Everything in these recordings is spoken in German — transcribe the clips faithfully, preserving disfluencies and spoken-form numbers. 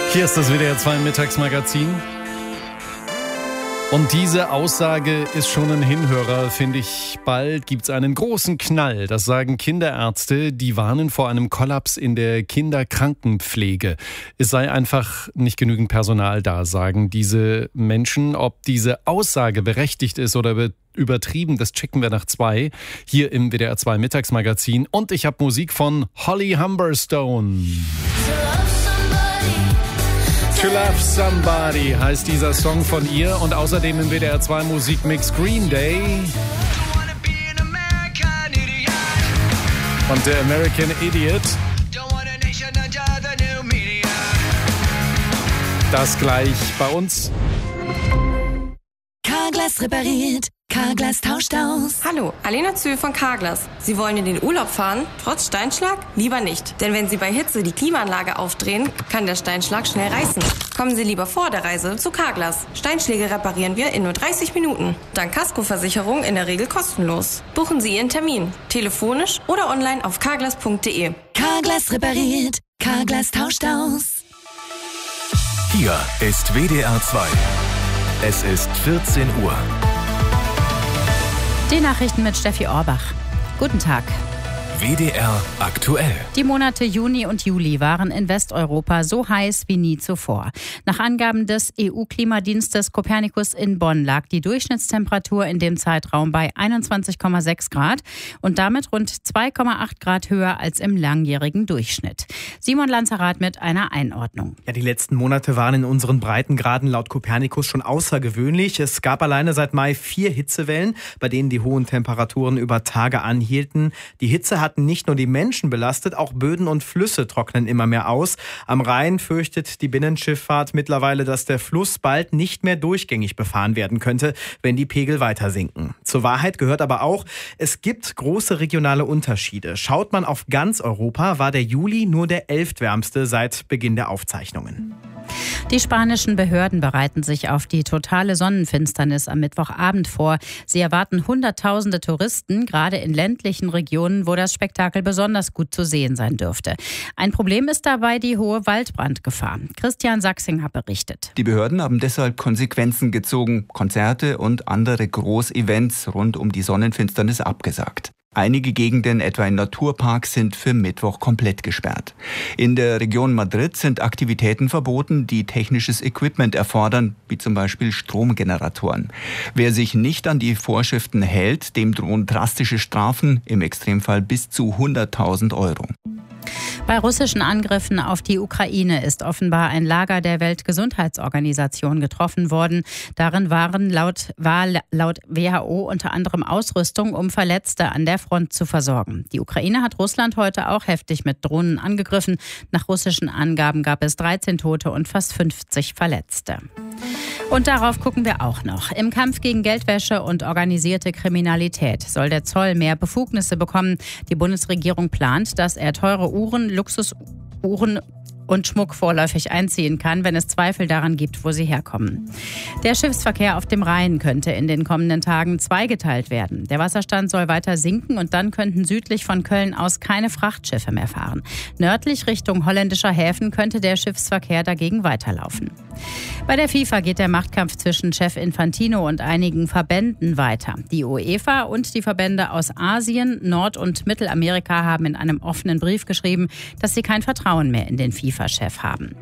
Hier ist das W D R zwei Mittagsmagazin. Und diese Aussage ist schon ein Hinhörer, finde ich. Bald gibt es einen großen Knall. Das sagen Kinderärzte, die warnen vor einem Kollaps in der Kinderkrankenpflege. Es sei einfach nicht genügend Personal da, sagen diese Menschen. Ob diese Aussage berechtigt ist oder übertrieben, das checken wir nach zwei. Hier im W D R zwei Mittagsmagazin. Und ich habe Musik von Holly Humberstone. To Love Somebody heißt dieser Song von ihr und außerdem im W D R zwei Musikmix Green Day und der American Idiot. Das gleich bei uns. Carglass repariert, Carglass tauscht aus. Hallo, Alena Zühl von Carglass. Sie wollen in den Urlaub fahren, trotz Steinschlag? Lieber nicht. Denn wenn Sie bei Hitze die Klimaanlage aufdrehen, kann der Steinschlag schnell reißen. Kommen Sie lieber vor der Reise zu Carglass. Steinschläge reparieren wir in nur dreißig Minuten. Dank Kaskoversicherung in der Regel kostenlos. Buchen Sie Ihren Termin, telefonisch oder online auf carglass punkt de. Carglass repariert, Carglass tauscht aus. Hier ist W D R zwei. Es ist vierzehn Uhr. Die Nachrichten mit Steffi Orbach. Guten Tag. W D R aktuell. Die Monate Juni und Juli waren in Westeuropa so heiß wie nie zuvor. Nach Angaben des E U-Klimadienstes Copernicus in Bonn lag die Durchschnittstemperatur in dem Zeitraum bei einundzwanzig Komma sechs Grad und damit rund zwei Komma acht Grad höher als im langjährigen Durchschnitt. Simon Lanzerath mit einer Einordnung. Ja, die letzten Monate waren in unseren Breitengraden laut Copernicus schon außergewöhnlich. Es gab alleine seit Mai vier Hitzewellen, bei denen die hohen Temperaturen über Tage anhielten. Die Hitze hat nicht nur die Menschen belastet, auch Böden und Flüsse trocknen immer mehr aus. Am Rhein fürchtet die Binnenschifffahrt mittlerweile, dass der Fluss bald nicht mehr durchgängig befahren werden könnte, wenn die Pegel weiter sinken. Zur Wahrheit gehört aber auch, es gibt große regionale Unterschiede. Schaut man auf ganz Europa, war der Juli nur der elftwärmste seit Beginn der Aufzeichnungen. Die spanischen Behörden bereiten sich auf die totale Sonnenfinsternis am Mittwochabend vor. Sie erwarten Hunderttausende Touristen, gerade in ländlichen Regionen, wo das Spektakel besonders gut zu sehen sein dürfte. Ein Problem ist dabei die hohe Waldbrandgefahr. Christian Sachsinger berichtet. Die Behörden haben deshalb Konsequenzen gezogen, Konzerte und andere Großevents rund um die Sonnenfinsternis abgesagt. Einige Gegenden, etwa in Naturparks, sind für Mittwoch komplett gesperrt. In der Region Madrid sind Aktivitäten verboten, die technisches Equipment erfordern, wie zum Beispiel Stromgeneratoren. Wer sich nicht an die Vorschriften hält, dem drohen drastische Strafen, im Extremfall bis zu hunderttausend Euro. Bei russischen Angriffen auf die Ukraine ist offenbar ein Lager der Weltgesundheitsorganisation getroffen worden. Darin waren laut, war laut W H O unter anderem Ausrüstung, um Verletzte an der Front zu versorgen. Die Ukraine hat Russland heute auch heftig mit Drohnen angegriffen. Nach russischen Angaben gab es dreizehn Tote und fast fünfzig Verletzte. Und darauf gucken wir auch noch. Im Kampf gegen Geldwäsche und organisierte Kriminalität soll der Zoll mehr Befugnisse bekommen. Die Bundesregierung plant, dass er teure Uhren, Luxusuhren und Schmuck vorläufig einziehen kann, wenn es Zweifel daran gibt, wo sie herkommen. Der Schiffsverkehr auf dem Rhein könnte in den kommenden Tagen zweigeteilt werden. Der Wasserstand soll weiter sinken und dann könnten südlich von Köln aus keine Frachtschiffe mehr fahren. Nördlich Richtung holländischer Häfen könnte der Schiffsverkehr dagegen weiterlaufen. Bei der FIFA geht der Machtkampf zwischen Chef Infantino und einigen Verbänden weiter. Die UEFA und die Verbände aus Asien, Nord- und Mittelamerika haben in einem offenen Brief geschrieben, dass sie kein Vertrauen mehr in den FIFA-Chef haben.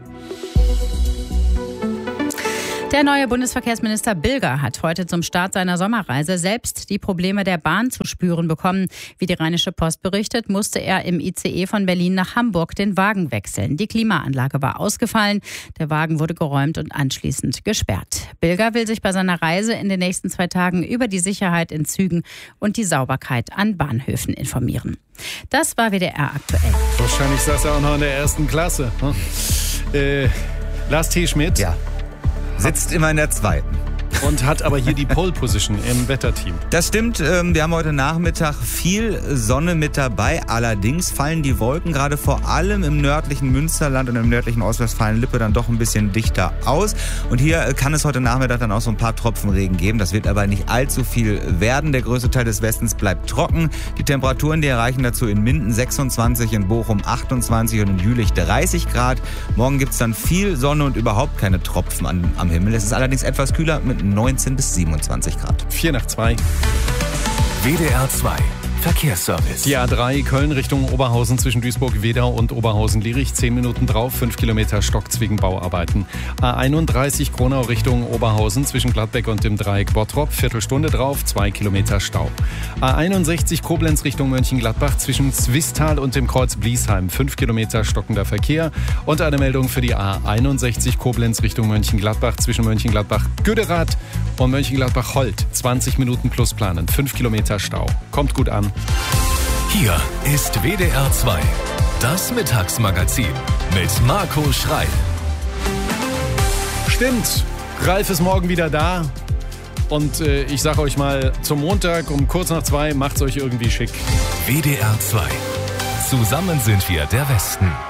Der neue Bundesverkehrsminister Bilger hat heute zum Start seiner Sommerreise selbst die Probleme der Bahn zu spüren bekommen. Wie die Rheinische Post berichtet, musste er im I C E von Berlin nach Hamburg den Wagen wechseln. Die Klimaanlage war ausgefallen, der Wagen wurde geräumt und anschließend gesperrt. Bilger will sich bei seiner Reise in den nächsten zwei Tagen über die Sicherheit in Zügen und die Sauberkeit an Bahnhöfen informieren. Das war W D R aktuell. Wahrscheinlich saß er auch noch in der ersten Klasse. Hm? Äh, Lars T. Schmidt. Ja. Sitzt immer in der zweiten. Und hat aber hier die Pole Position im Wetterteam. Das stimmt, wir haben heute Nachmittag viel Sonne mit dabei. Allerdings fallen die Wolken gerade vor allem im nördlichen Münsterland und im nördlichen Ostwestfalen-Lippe dann doch ein bisschen dichter aus. Und hier kann es heute Nachmittag dann auch so ein paar Tropfen Regen geben. Das wird aber nicht allzu viel werden. Der größte Teil des Westens bleibt trocken. Die Temperaturen, die erreichen dazu in Minden sechsundzwanzig, in Bochum achtundzwanzig und in Jülich dreißig Grad. Morgen gibt es dann viel Sonne und überhaupt keine Tropfen an, am Himmel. Es ist allerdings etwas kühler mit neunzehn bis siebenundzwanzig Grad. vier nach zwei. W D R zwei Verkehrsservice. Die A drei Köln Richtung Oberhausen zwischen Duisburg-Wedau und Oberhausen-Lierich. zehn Minuten drauf, fünf Kilometer Stock wegen Bauarbeiten. A einunddreißig Kronau Richtung Oberhausen zwischen Gladbeck und dem Dreieck Bottrop. Viertelstunde drauf, zwei Kilometer Stau. A einundsechzig Koblenz Richtung Mönchengladbach zwischen Zwistal und dem Kreuz Bliesheim. fünf Kilometer stockender Verkehr. Und eine Meldung für die A einundsechzig Koblenz Richtung Mönchengladbach zwischen Mönchengladbach-Güderath und Mönchengladbach-Holt. zwanzig Minuten plus planen, fünf Kilometer Stau. Kommt gut an. Hier ist W D R zwei, das Mittagsmagazin mit Marco Schreil. Stimmt, Ralf ist morgen wieder da. Und äh, ich sage euch mal, zum Montag um kurz nach zwei macht's euch irgendwie schick. W D R zwei. Zusammen sind wir der Westen.